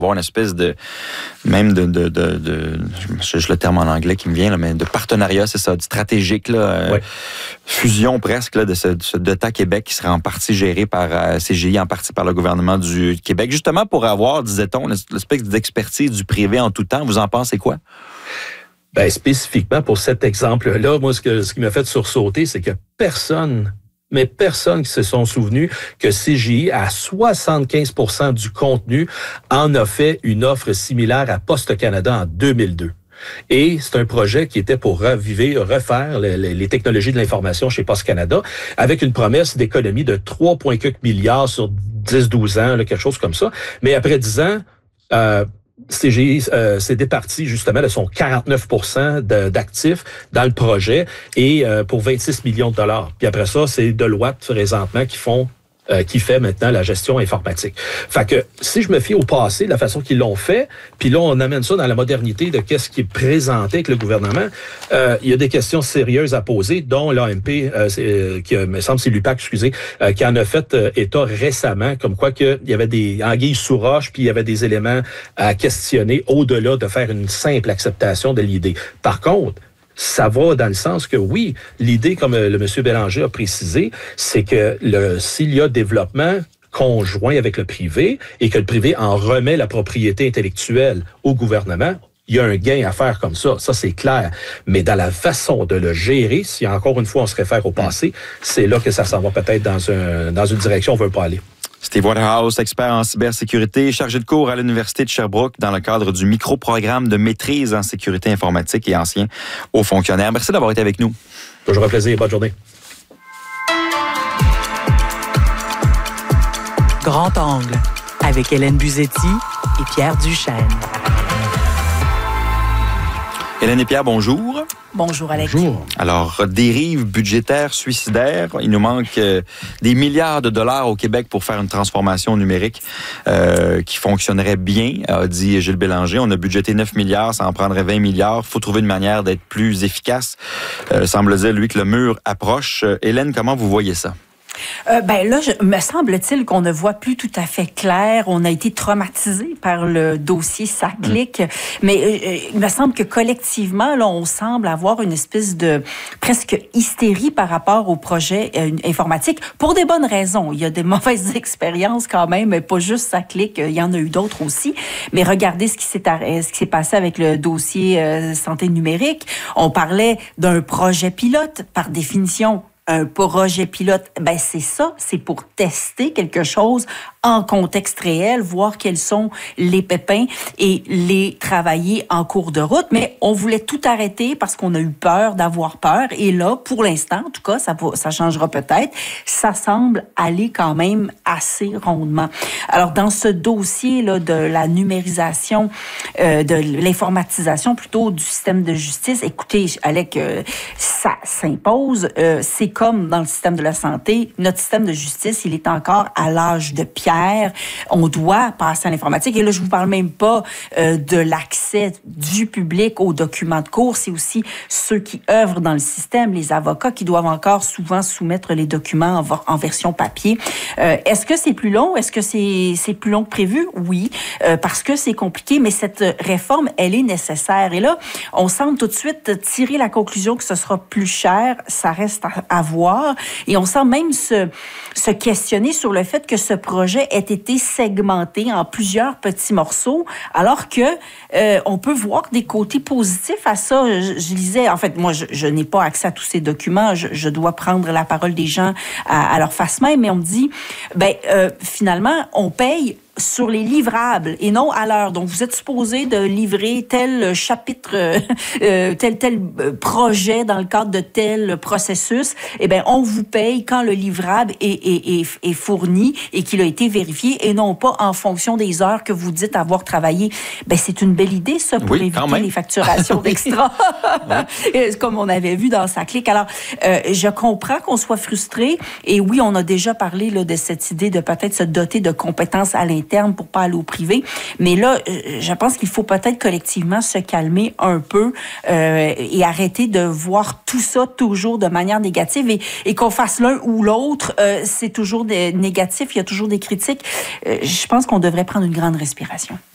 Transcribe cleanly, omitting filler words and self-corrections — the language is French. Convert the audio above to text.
avoir une espèce de, même je le terme en anglais qui me vient, là, mais de partenariat, c'est ça, stratégique, là, fusion presque là, de ce DETA Québec qui serait en partie géré par CGI, en partie par le gouvernement du Québec, justement pour avoir, disait-on, l'espèce d'expertise du privé en tout temps. Vous en pensez quoi? Ben, spécifiquement pour cet exemple-là, moi, ce qui m'a fait sursauter, c'est que personne qui se sont souvenus que CGI, à 75% du contenu, en a fait une offre similaire à Poste Canada en 2002. Et c'est un projet qui était pour refaire les technologies de l'information chez Poste Canada, avec une promesse d'économie de 3,4 milliards sur 10-12 ans, là, quelque chose comme ça. Mais après 10 ans, CGI s'est départi justement de son 49% d'actifs dans le projet et pour 26 millions de dollars. Puis après ça, c'est Deloitte présentement qui fait maintenant la gestion informatique. Fait que si je me fie au passé, de la façon qu'ils l'ont fait, puis là, on amène ça dans la modernité de qu'est-ce qui est présenté avec le gouvernement, il y a des questions sérieuses à poser, dont l'AMP, me semble c'est l'UPAC, qui en a fait état récemment, comme quoi qu'il y avait des anguilles sous roche, puis il y avait des éléments à questionner au-delà de faire une simple acceptation de l'idée. Par contre, ça va dans le sens que oui, l'idée, comme le monsieur Bélanger a précisé, c'est que s'il y a développement conjoint avec le privé et que le privé en remet la propriété intellectuelle au gouvernement, il y a un gain à faire comme ça. Ça, c'est clair. Mais dans la façon de le gérer, si encore une fois on se réfère au passé, c'est là que ça s'en va peut-être dans une direction où on ne veut pas aller. Steve Waterhouse, expert en cybersécurité, chargé de cours à l'Université de Sherbrooke dans le cadre du micro-programme de maîtrise en sécurité informatique et ancien haut fonctionnaire. Merci d'avoir été avec nous. Toujours un plaisir. Bonne journée. Grand angle avec Hélène Buzetti et Pierre Duchesne. Hélène et Pierre, bonjour. Bonjour, Alex. Bonjour. Alors, dérive budgétaire suicidaire. Il nous manque des milliards de dollars au Québec pour faire une transformation numérique qui fonctionnerait bien, a dit Gilles Bélanger. On a budgété 9 milliards, ça en prendrait 20 milliards. Il faut trouver une manière d'être plus efficace. Semble dire, lui, que le mur approche. Hélène, comment vous voyez ça? Me semble-t-il qu'on ne voit plus tout à fait clair. On a été traumatisé par le dossier SACLIC, mais il me semble que collectivement, là, on semble avoir une espèce de presque hystérie par rapport au projet informatique pour des bonnes raisons. Il y a des mauvaises expériences quand même, mais pas juste SACLIC, il y en a eu d'autres aussi. Mais regardez ce qui s'est passé avec le dossier santé numérique. On parlait d'un projet pilote, par définition. Un projet pilote, c'est ça, c'est pour tester quelque chose en contexte réel, voir quels sont les pépins et les travailler en cours de route. Mais on voulait tout arrêter parce qu'on a eu peur d'avoir peur. Et là, pour l'instant, en tout cas, ça changera peut-être. Ça semble aller quand même assez rondement. Alors, dans ce dossier-là de la numérisation, de l'informatisation plutôt du système de justice, écoutez, Alec, ça s'impose. C'est comme dans le système de la santé, notre système de justice, il est encore à l'âge de pierre. On doit passer à l'informatique. Et là, je vous parle même pas de l'accès du public aux documents de cours. C'est aussi ceux qui œuvrent dans le système, les avocats qui doivent encore souvent soumettre les documents en version papier. Est-ce que c'est plus long? Est-ce que c'est plus long que prévu? Oui, parce que c'est compliqué, mais cette réforme, elle est nécessaire. Et là, on semble tout de suite tirer la conclusion que ce sera plus cher. Ça reste à voir. Et on semble même se questionner sur le fait que ce projet ait été segmenté en plusieurs petits morceaux, alors que on peut voir des côtés positifs à ça. Je lisais, en fait, moi, je n'ai pas accès à tous ces documents. Je dois prendre la parole des gens à leur face même, mais on me dit, finalement, on paye sur les livrables et non à l'heure. Donc, vous êtes supposé de livrer tel chapitre, tel projet dans le cadre de tel processus. Eh bien, on vous paye quand le livrable est fourni et qu'il a été vérifié et non pas en fonction des heures que vous dites avoir travaillé. Ben, c'est une belle idée, ça, pour éviter les facturations d'extra, comme on avait vu dans SACLIC. Alors, je comprends qu'on soit frustré et oui, on a déjà parlé là, de cette idée de peut-être se doter de compétences à l'interne pour pas aller au privé. Mais là, je pense qu'il faut peut-être collectivement se calmer un peu et arrêter de voir tout ça toujours de manière négative et qu'on fasse l'un ou l'autre, c'est toujours négatif, il y a toujours des critiques. Je pense qu'on devrait prendre une grande respiration.